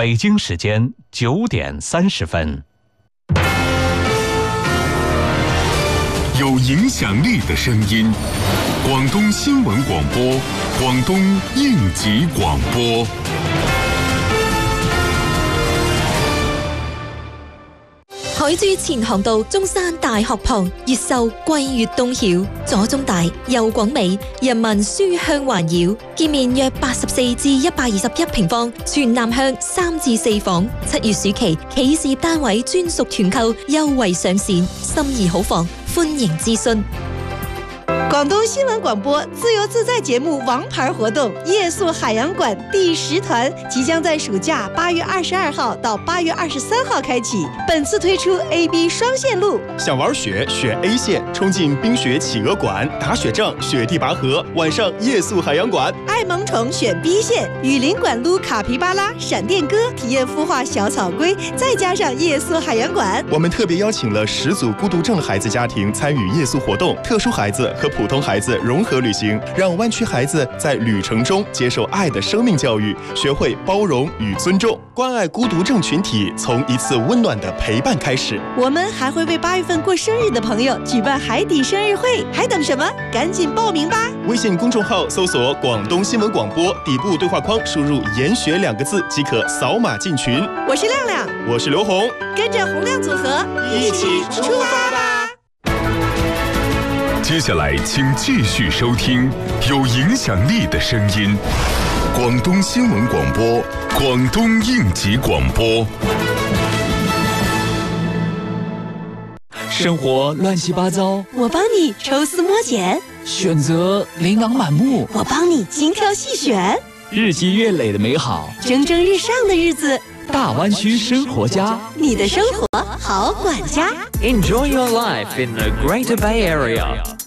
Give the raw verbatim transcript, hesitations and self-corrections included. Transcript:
北京时间九点三十分。 有影响力的声音，广东新闻广播，广东应急广播。 海珠前航道中山大學旁，越秀貴越東曉，左中大右廣美，人民書香環繞，建面約八十四至一百二十一平方，全南向三至四房。七月暑期企事業單位專屬團購優惠上線，心儀好房，歡迎諮詢。 廣東新聞廣播自由自在節目王牌活動夜宿海洋館第十團即將在暑假八月二十二號到八月二十三號開啟，本次推出 A、B 雙線路。 想玩雪選 A 線，衝進冰雪企鵝館，打雪仗雪地拔河，晚上夜宿海洋館。 愛萌寵選 B 線，雨林館擼卡皮巴拉、閃電哥，體驗孵化小草龜，再加上夜宿海洋館。 我們特別邀請了十組孤獨症孩子家庭參與夜宿活動，特殊孩子和普通孩子融合旅行，讓灣區孩子在旅程中接受愛的生命教育，學會包容與尊重，關愛孤獨症群體，從一次溫暖的陪伴開始。 我們還會為八月份過生日的朋友舉辦海底生日會，還等什麼？趕緊報名吧！ 微信公眾號搜索廣東新聞廣播，底部對話框輸入研學兩個字即可掃碼進群。 我是亮亮， 我是劉紅， 跟着洪亮組合一起出發吧！ 接下來請繼續收聽有影響力的聲音，廣東新聞廣播，廣東應急廣播。 生活亂七八糟， 我幫你抽絲剝繭； 選擇琳琅滿目， 我幫你精挑細選。 日積月累的美好， 蒸蒸日上的日子， 大灣區生活家， 你的生活好管家。 Enjoy your life in the Greater Bay Area.